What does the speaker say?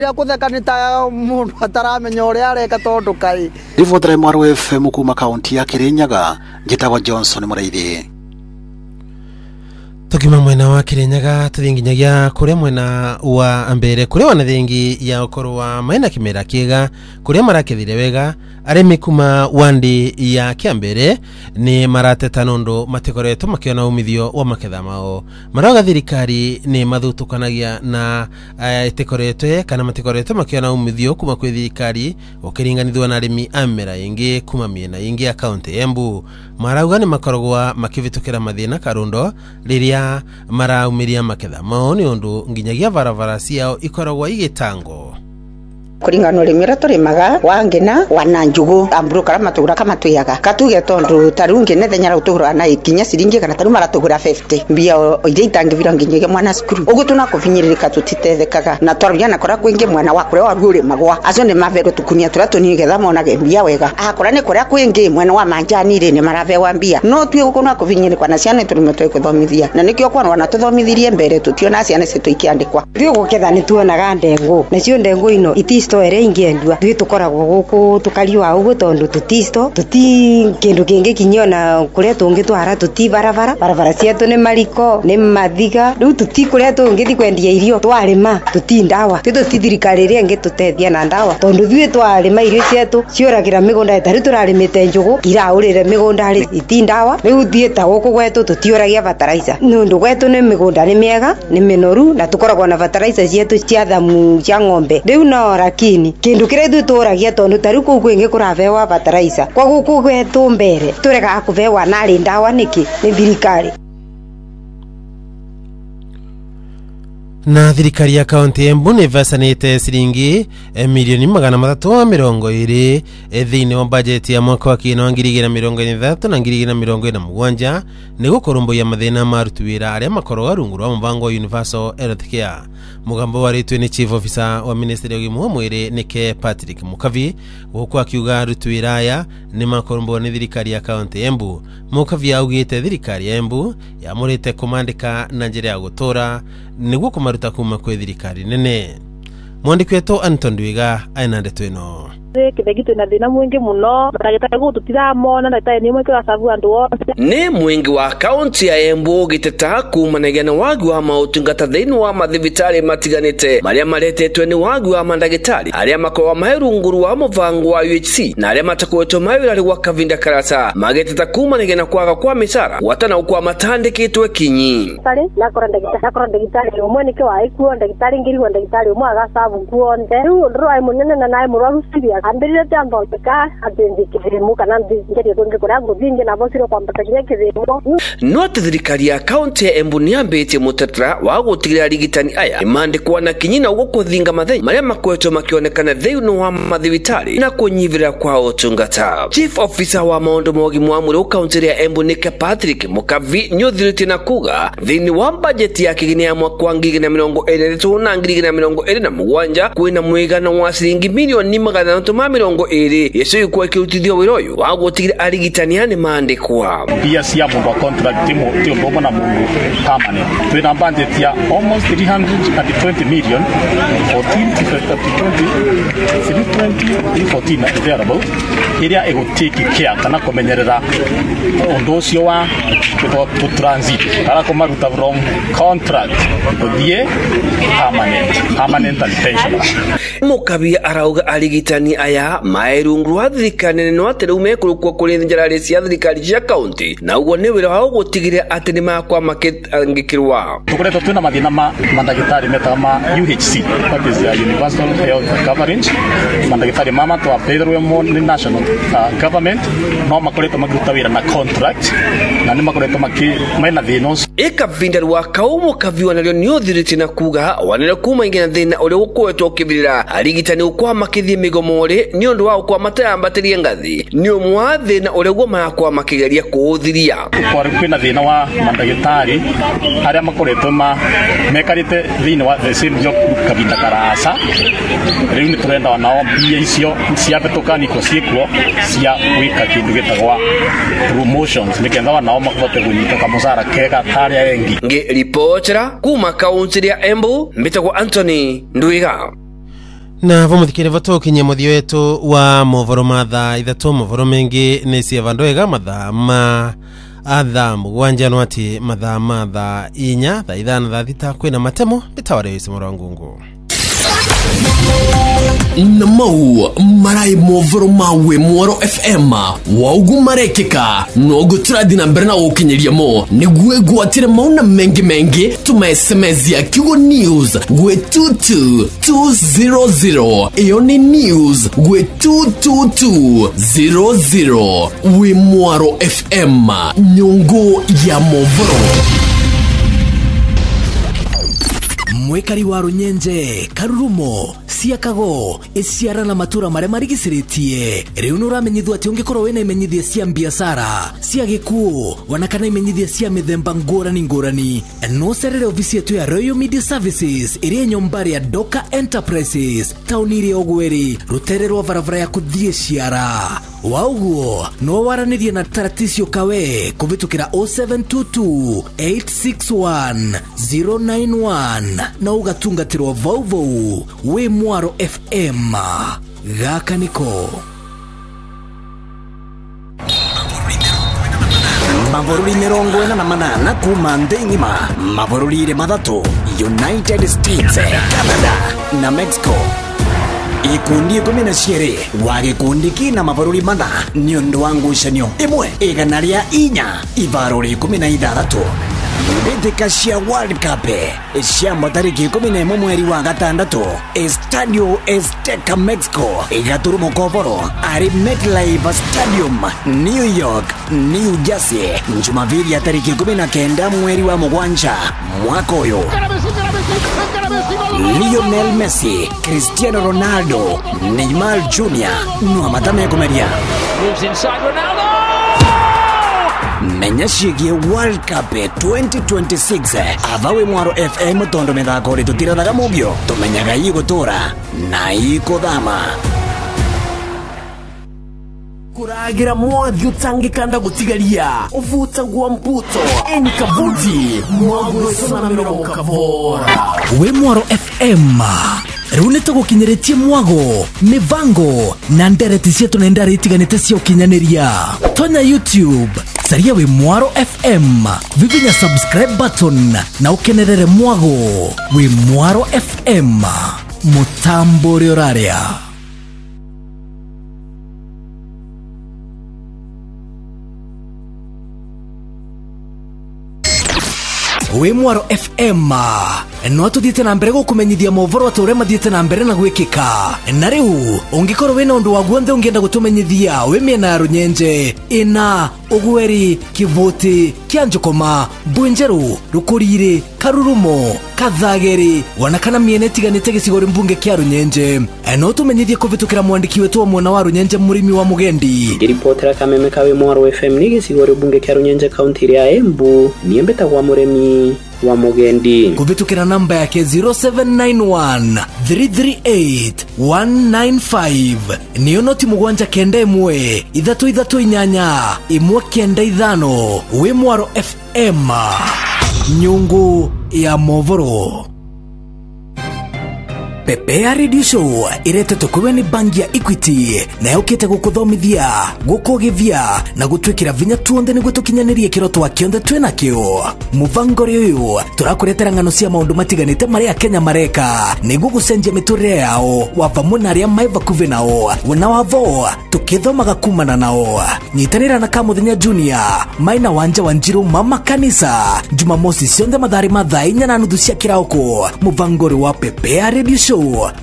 ya kuthakanita mundu ataramenya uria areka tondu kai Ribotera Mwaro FM kuma kaunti ya Kirinyaga njitagwa Johnson Muraithi. Tukima mwena wa Kirinyaga tuthinginyagia kuria mwena wa ambere kuria wana thingi ya ukoro wa maina kimera kiega kuria marakethire wega arimi kuma wandi ya Kiambere ni marateta nundu matikoretwo makiona umithio wa maketha mao. Marauga thirikari ni mathutukanagia na itikoretwe kana matikoretwo makiona umithio kuma kwi thirikari ukiringanithwa na arimi amera ingi kuma miena ingi ya kaunti ya Embu. Marauga ni makorogwa makivitukira mathina karundo riria maraumiria maketha mao ni undu nginyagia varavara ciao ikoragwa igitango. Kuringano rimira turimaga wangena wananjugu amburu kara matura kama tuyaga katuge tondu tarungi ne thenya rutugura na ikinya siringi kana taru maratugura 50 mbia ije itangivira nginyege mwana skuru ugu tunakuvinyiririka tutitethekaga na twarubia na kora kwingi mwana wa kuria warure magwa azo ne mavero tukunia turatoni getha mona mbia wega akora ne kuria kwingi mwana wa manjani ri ne marave wa mbia no twi ugu na kuvinyirikwa na ciana turime twa kuthomithia na nikio kwa wana tuthomithirie mbere tutiona ciana citu ikiandikwa rio guketha ni tuonaga ndengu na cio ndengu ino itisto ere ingiendwa twi tukoragwo guku tukariwa ugu tondu tutisto tuti kindu kingi kinyona kuria tungi twara tuti barabara cietu ni mariko ni mathiga riu tuti kuria tungi thi kwendia irio twarima tuti ndawa tuti thirikari ria ngi tutethia na ndawa tondu thui twarima irio cietu ciuragira migunda itari turarimite njugu iraurire migunda ri iti ndawa riu thieta guku gwetu tutiuragia fertilizer nundu gwetu ni migunda ni miega ni minoru na tukoragwo na fertilizer cietu cia thamu cia ng'ombe riu no rakini kindu kire thu turagia tondu tari ku kwingi kuravewa fertilizer kwa guku gwetu mbere turega kuvewa nari ndawa niki ni thirikari. Na thirikari ya kaunti ya Embu nivasanite siringi milioni 320 thiini wa bajeti ya mwaka wa kino 2023 na 2027 niguo kurumbuya mathina maruti wira aria makoragwa rungu rwa mubango wa Universal Health Care. Mugambo waritwe ni Chief Officer wa Ministry of Gimo mwire nike Patrick Mukavi guku akiuga aruti wira aya ni makorumbuwa ni thirikari ya kaunti ya Embu. Mukavi augite thirikari ya Embu yamurite kumandika na njira ya gutura niguo kumaruta kuma kwe thirikari nene. Mwandiki wetu Anton Ndwiga aina ndeto ino. Kithegitwe na thina mwingi muno ndagitari gu tutiramona ndagitari ni mweke wasabu andu wothe ni mwingi wa kaunti ya Embu giteta kumanegea na wagi wa mautungata thiini wa mathibitari matiganite maria maretetwe ni wagi wa mandagitari aria makorwa mahirunguru wa muvango wa UHC na aria matakwetwo mawirari wa kavinda karata magiteta kumanegea na kwaga kwa misara watana ukwa matandikitwe kinyi tari nakora ndagitari umwe nike wa ikuo ndagitari ngiri wa ndagitari umwe agasabu kuonde riu ndroi munene na nae murwaru siria ambirire tambo ka atendikiremu kana ndingerie tonge kora ngudinge na bosiro kwa mpatakinya kiremo no thirikari ya kaunti ya Embu niambitie mutatara wa gutigira rigitani aya imandikwa na kinyina ugo kuthinga mathenya maria makwetwo makionekana thiini wa mathibitari na kunyivira kwa utungata. Chief Officer wa maundu mogi mwamuri kaunti ya Embu nike Patrick Mukavi nyuthirite na kuga thiini wa bajeti ya kigini ya mwaka wa 2023 na 2027 kwina mwigana wa ciringi milioni 220 yesu ikuwa kirutithio wira uyu wa gutigira arigitania ni mandikwa pia cia mundu wa contract timo bomo na mundu permanent twina budget ya almost 320 million 14 available iria egutiki care kana kumenyerera undu ucio wa transit kana kumaruta from contract kuthie permanent and pension. Mukavi arauga arigitani aya mairungu wa thirikari no aterume kurukwo kuri njarari cia thirikari cia kaunti na ugo ni wira wa gutigire ati ni makwa makangikirwa tukureto twina mathina mandagitari meta ma UHC that is Universal Health Coverage mandagitari mama to apedro mo ni national government no makoreto maguta wira na contract na ni makoreto maina thinos ikavinda wa kaumu kaviwa na ni uthiriti na kuga wanene kuma ingena thina uri gukwetwo kibirira arigitani ukwa makithie migomore ni undu wa ukwa matayambatirie ngathi ni umwa thina uri gwo makwa makigeria kuuthiria kwa kwina thina wa mandagitari aria makoretwo mekarite thina wa the same job kavinda karasa riu ni turenda nao mbia icio cia betukani ko ciekwo cia wika kindu gitagwa promotions nikenga nao makote gunyita kamusara kega taria engi nge reportera kuma kaunti ya Embu mbitagwa Anthony Ndwiga. na vamuthikire vatokinya muthio wetu wa movoro mathaa ithatu movoro mengi nisi vandoega mathaa ma atha mugwanja no ati mathaa mathaa inya thaa ithana thaa thita kwina matemo bitaware isi morangungu Namau marai movoro mawe Mwaro FM waugu marekeka nogu turadina mberna ukinyeria mo niguwe guatire mauna mengi tuma SMS ya Kigo News gwe 22200 Ioni News gwe 22200 we Mwaro FM nyongo ya movoro. Mwekari wa Runyenje, Karurumo, Siakago, Esiara na matura mare marigiciritie. Riu nuramenyithwa ati ungikoro wena imenyithia cia biashara, cia gikuo, wanakana imenyithia cia mithemba ngurani. No serere ofisi yetu ya Royal Media Services, iria nyombari ya Doka Enterprises, tauni iria ogweri, rutererwa varavara ya kuthie Ciara. Wauguo, no waranirie na Taratisio Kawe, kuvitukira 0722 861 091 na ugatungatirwa vau we Mwaro FM gaka niko Mavoruri 48 kuma ndengima mavoruri mathatu United States, Canada na Mexico. Ikundi 10 wagikundi kina mavoruri matha niondu wa ngucanio imwe igana ria inya ivaruri 16 Mbĩtĩka cia World Cup cia matariki 11 mweri wa gatandatu Estadio Azteca Mexico igaturumo kovoro ari MetLife Stadium New York New Jersey Jumapili ya tariki 19 mweri wa mugwanja mwaka uyu. Lionel Messi, Cristiano Ronaldo, Neymar Jr. no amatame kumeria moves inside Ronaldo. Menya ciĩgiĩ World Cup 2026 avawe Mwaro FM tondo mithako ri tutiraga mubio tumenyaga igutura na ikuthama kuragira mwathi utangikanda gutigaria uvuta gwa mputo enikavuti mwago sana mirongo kavora we Mwaro FM Runeta gukinyeretie mwago mivango na ndereti cietu na ndare itiganite cia ukinyaniria tonya YouTube saria we Mwaro FM vivinya subscribe button na ukenerere mwago we Mwaro FM mutambo rioraria. We Mwaro FM no atuthiite na mbere gukumenyithia movoro atore mathiite na mbere na gwikika na riu ungikoro wena undu wa guonthe ungienda gutumenyithia we miena ya Runyenje ina ogweri kivuti kianjukoma Mbwenjeru Rukurire Karurumo Kathageri wanakana miena itiganite gicigori mbunge kia Runyenje no tumenyithie kuvitukira mwandiki wetu wa mwena wa Runyenje murimi wa mugendi ripotera kameme kawe Mwaro FM ni gicigori mbunge kia Runyenje county ya Embu niembeta kwa murimi wa mugendi kuvitukira namba yake 0791 338 195 niyo noti mugwanja kenda imwe ithatu inyanya imwe kenda ithano we Mwaro FM nyungu ya movoro. Pepea Radio Show irete tukuwe ni bangi ya Equity na yokete gukuthomithia gukugithia na gutwikira vinya tuonde ni gutukinyanirie kiroto wa kionde twenakio muvangori uyu turakuretera ngano cia maundu matiganite maria Kenya mareka nigu gucenjia miturire yao wava aria maiva kuve nao na wavo tukithomaga kumana nao nyitanira na Kamuthenya Junior Maina Wanja Wanjiru mama kanisa Jumamosi cionde mathari mathaa 4:30 cia kirauko muvangori wa Pepea Radio Show